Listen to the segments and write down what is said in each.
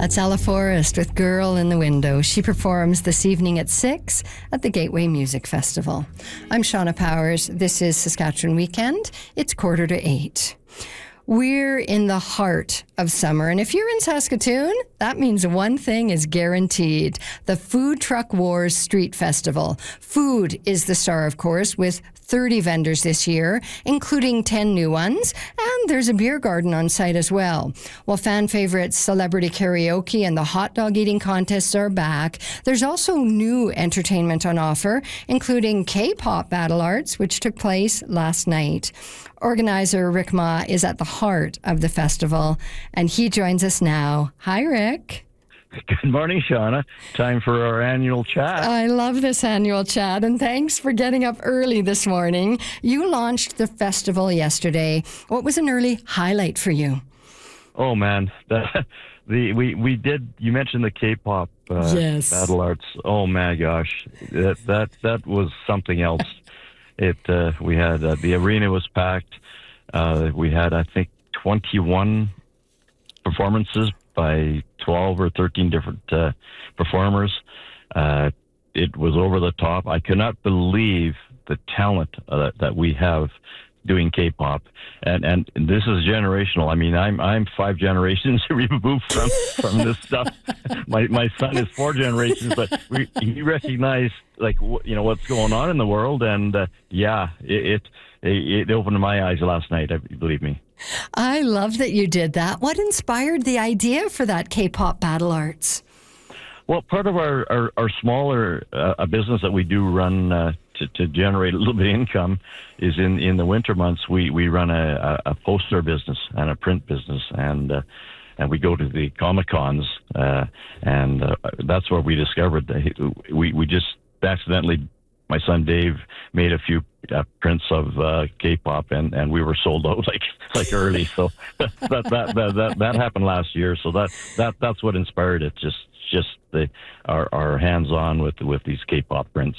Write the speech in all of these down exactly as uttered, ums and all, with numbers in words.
That's Ella Forrest with Girl in the Window. She performs this evening at six at the Gateway Music Festival. I'm Shauna Powers. This is Saskatchewan Weekend. It's quarter to eight. We're in the heart of summer, and if you're in Saskatoon, that means one thing is guaranteed: the Food Truck Wars Street Festival. Food is the star, of course, with thirty vendors this year, including ten new ones, and there's a beer garden on site as well. While fan favorites Celebrity Karaoke and the hot dog eating contests are back, there's also new entertainment on offer, including K-pop Battle Arts, which took place last night. Organizer Rick Ma is at the heart of the festival, and he joins us now. Hi, Rick. Good morning, Shauna. Time for our annual chat. I love this annual chat, and thanks for getting up early this morning. You launched the festival yesterday. What was an early highlight for you? Oh, man. The, the we, we did, you mentioned the K-pop uh, yes. Battle Arts. Oh, my gosh. That that, that was something else. It uh, we had uh, the arena was packed. Uh, we had, I think, twenty-one performances by twelve or thirteen different uh, performers. Uh, it was over the top. I could not believe the talent uh, that we have doing K-pop, and and this is generational. I mean, I'm I'm five generations removed from from this stuff. My my son is four generations, but we, he recognized like you know what's going on in the world, and uh, yeah, it, it it opened my eyes last night. I believe me. I love that you did that. What inspired the idea for that K-pop Battle Arts? Well, part of our our, our smaller uh, a business that we do run. Uh, To, to generate a little bit of income is in, in the winter months we, we run a, a poster business and a print business, and uh, and we go to the Comic Cons, uh, and uh, that's where we discovered that we we just accidentally, my son Dave made a few uh, prints of uh, K-pop, and, and we were sold out like like early. So that that, that that that happened last year. So that that that's what inspired it. Just just the our, our hands on with with these K-pop prints.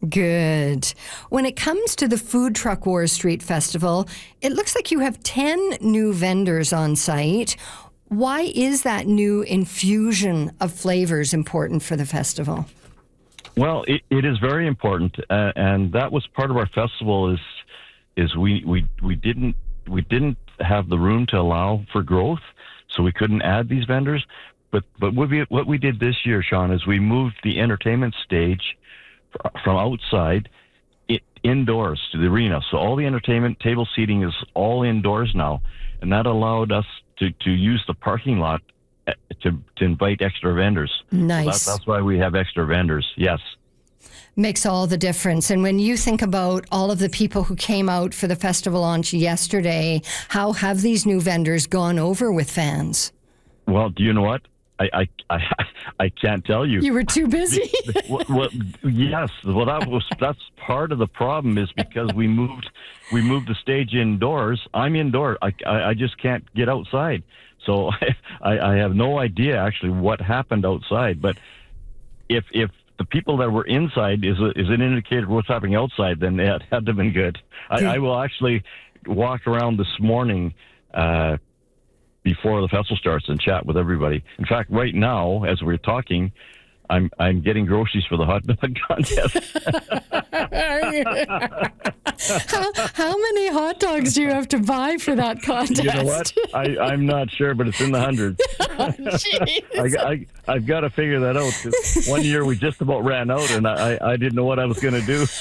Good. When it comes to the Food Truck Wars Street Festival, it looks like you have ten new vendors on site. Why is that new infusion of flavors important for the festival? Well, it, it is very important, uh, and that was part of our festival. Is is we, we we didn't we didn't have the room to allow for growth, so we couldn't add these vendors. But but what we what we did this year, Sean, is we moved the entertainment stage from outside it, indoors to the arena. So all the entertainment table seating is all indoors now, and that allowed us to, to use the parking lot to to invite extra vendors. Nice. So that, that's why we have extra vendors. Yes. Makes all the difference. And when you think about all of the people who came out for the festival launch yesterday, how have these new vendors gone over with fans? Well, do you know what? I, I, I, I can't tell you. You were too busy. well, well, yes. Well, that was that's part of the problem is because we moved we moved the stage indoors. I'm indoor. I, I, I just can't get outside. So I, I have no idea actually what happened outside. But if if the people that were inside is a, is an indicator of what's happening outside, then it had to have been good. I, I will actually walk around this morning. Uh, before the festival starts and chat with everybody. In fact, right now, as we're talking, I'm I'm getting groceries for the hot dog contest. how, how many hot dogs do you have to buy for that contest? You know what? I, I'm not sure, but it's in the hundreds. Oh, I, I, I've got to figure that out. 'Cause one year we just about ran out, and I, I didn't know what I was going to do.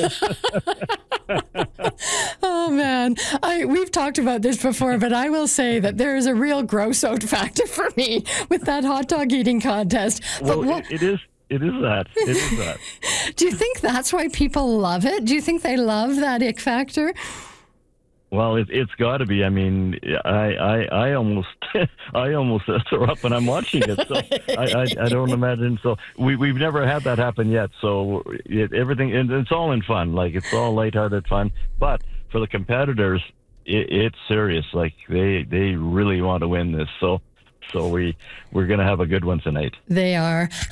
Oh, man. I, we've talked about this before, but I will say that there is a real gross out factor for me with that hot dog eating contest. Well, but what, it, it is. It is that. It is that. Do you think that's why people love it? Do you think they love that ick factor? Well, it, it's got to be. I mean, I, I, I almost, I almost throw up when I'm watching it. So I, I, I don't imagine. So we, we've never had that happen yet. So it, everything, and it's all in fun. Like it's all lighthearted fun. But for the competitors, it, it's serious. Like they, they really want to win this. So, so we, we're going to have a good one tonight. They are.